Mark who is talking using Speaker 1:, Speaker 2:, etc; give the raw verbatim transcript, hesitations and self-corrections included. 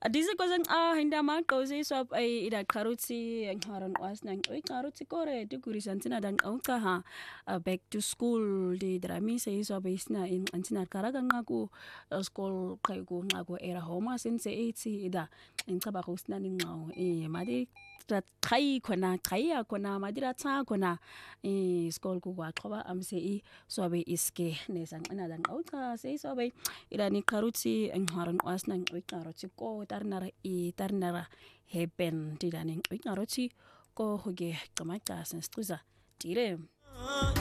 Speaker 1: Diese kozang ah hinda ma kozi swap ay ida karuti ang haron was nang oy karuti kore di guri santina dan ka ha back to school di drami say so base na in antina karaga ngaku school kay ko ngaku era homa since eighty ida in kaba ko sna ning ngao e madi rat kai kona kaya kona madira ta kona e school ko wa khoba am sei so be iske ne sang ana dan ka sei so be ida ni karuti ang haron was nang oy karuti ko tarnara i tarnara heben di daning oy karuti ko hoge kamaka san struza dire